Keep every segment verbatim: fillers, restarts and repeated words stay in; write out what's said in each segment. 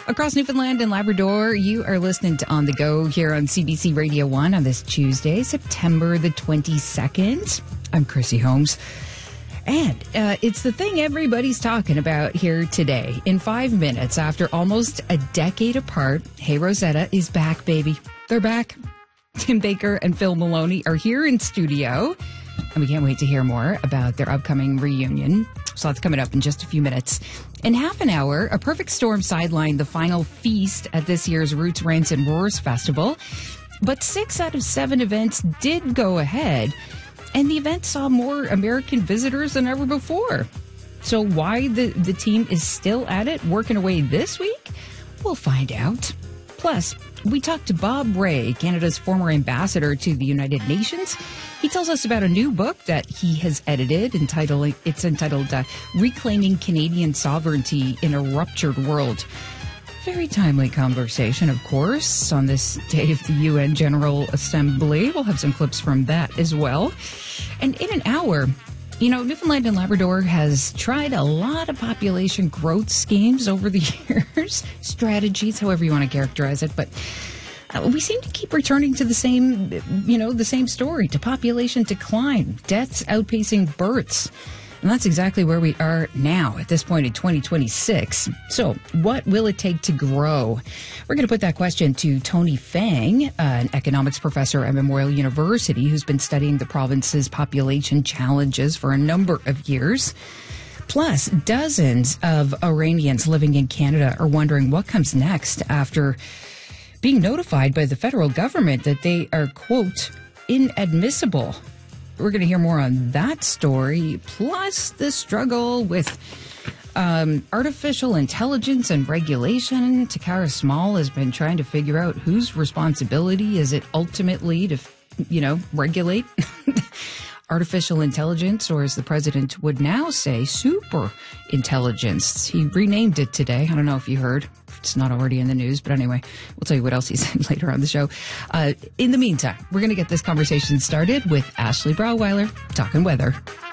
Across Newfoundland and Labrador, you are listening to On the Go here on C B C Radio one on this Tuesday, September the twenty-second. I'm Chrissy Holmes. And uh, it's the thing everybody's talking about here today. In five minutes, after almost a decade apart, Hey Rosetta is back, baby. They're back. Tim Baker and Phil Maloney are here in studio. And we can't wait to hear more about their upcoming reunion. So that's coming up in just a few minutes. In half an hour, A Perfect Storm sidelined the final feast at this year's Roots, Rants, and Roars Festival. But six out of seven events did go ahead. And the event saw more American visitors than ever before. So why the, the team is still at it, working away this week? We'll find out. Plus, we talked to Bob Rae, Canada's former ambassador to the United Nations. He tells us about a new book that he has edited, entitled, it's entitled uh, Reclaiming Canadian Sovereignty in a Ruptured World. Very timely conversation, of course, on this day of the U N General Assembly. We'll have some clips from that as well. And in an hour, you know, Newfoundland and Labrador has tried a lot of population growth schemes over the years, strategies, however you want to characterize it, but uh, we seem to keep returning to the same, you know, the same story, to population decline, deaths outpacing births. And that's exactly where we are now at this point in twenty twenty-six. So what will it take to grow? We're going to put that question to Tony Fang, uh, an economics professor at Memorial University who's been studying the province's population challenges for a number of years. Plus, dozens of Iranians living in Canada are wondering what comes next after being notified by the federal government that they are, quote, inadmissible. We're going to hear more on that story, plus the struggle with um, artificial intelligence and regulation. Takara Small has been trying to figure out whose responsibility is it ultimately to, you know, regulate artificial intelligence, or as the president would now say, super intelligence. He renamed it today. I don't know if you heard. It's not already in the news, but anyway, we'll tell you what else he said later on the show. Uh, in the meantime, we're going to get this conversation started with Ashley Brauweiler talking weather.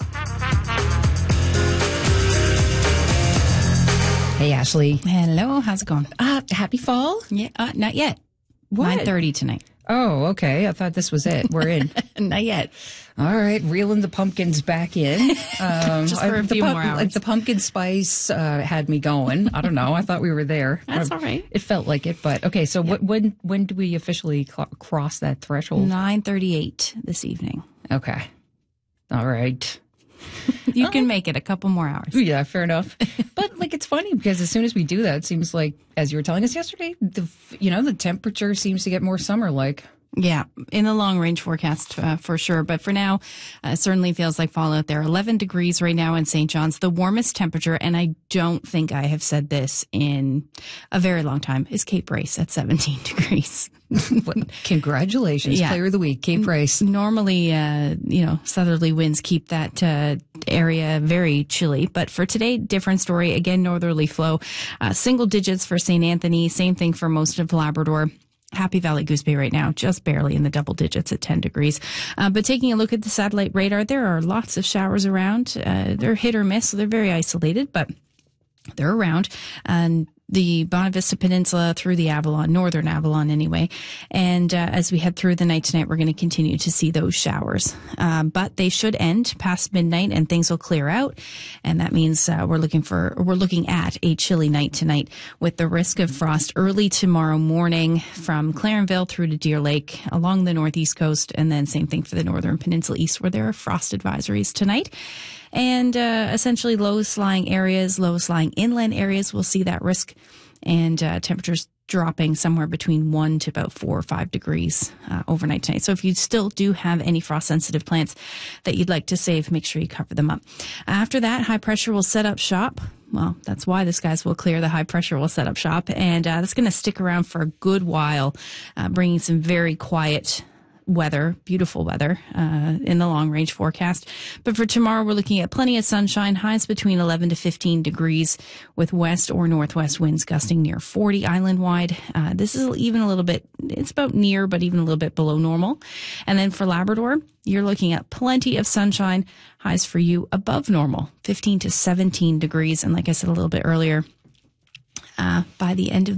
Hey, Ashley. Hello. How's it going? Uh, happy fall? Yeah, uh, not yet. What? nine thirty tonight. Oh, okay. I thought this was it. We're in. Not yet. All right. Reeling the pumpkins back in. Um, Just for a the few pump, more hours. Like the pumpkin spice uh, had me going. I don't know. I thought we were there. That's uh, all right. It felt like it. But okay. So yeah. what, when when do we officially cl- cross that threshold? nine thirty-eight this evening. Okay. All right. You can make it a couple more hours. Yeah, fair enough. But like, it's funny because as soon as we do that, it seems like, as you were telling us yesterday, the you know the temperature seems to get more summer-like. Yeah, in the long range forecast uh, for sure. But for now, uh, certainly feels like fall out there. eleven degrees right now in Saint John's. The warmest temperature, and I don't think I have said this in a very long time, is Cape Race at seventeen degrees. Congratulations. Yeah. Player of the week, Cape Race. Normally, uh, you know, southerly winds keep that uh, area very chilly. But for today, different story. Again, northerly flow. Uh, single digits for Saint Anthony. Same thing for most of Labrador. Happy Valley Goose Bay right now, just barely in the double digits at ten degrees. Uh, but taking a look at the satellite radar, there are lots of showers around. Uh, they're hit or miss, so they're very isolated, but they're around. And the Bonavista Peninsula through the Avalon, northern Avalon anyway. And uh, as we head through the night tonight, we're going to continue to see those showers. Uh, but they should end past midnight and things will clear out. And that means uh, we're looking for, we're looking at a chilly night tonight with the risk of frost early tomorrow morning from Clarenville through to Deer Lake along the northeast coast. And then same thing for the northern peninsula east where there are frost advisories tonight. And uh, essentially lowest lying areas, lowest lying inland areas will see that risk, and uh, temperatures dropping somewhere between one to about four or five degrees uh, overnight tonight. So if you still do have any frost-sensitive plants that you'd like to save, make sure you cover them up. After that, high pressure will set up shop. Well, that's why the skies will clear. The high pressure will set up shop, and uh, that's going to stick around for a good while, uh, bringing some very quiet weather, beautiful weather uh, in the long range forecast. But for tomorrow, we're looking at plenty of sunshine, highs between eleven to fifteen degrees with west or northwest winds gusting near forty island wide. Uh, this is even a little bit, it's about near, but even a little bit below normal. And then for Labrador, you're looking at plenty of sunshine, highs for you above normal, fifteen to seventeen degrees. And like I said a little bit earlier, uh, by the end of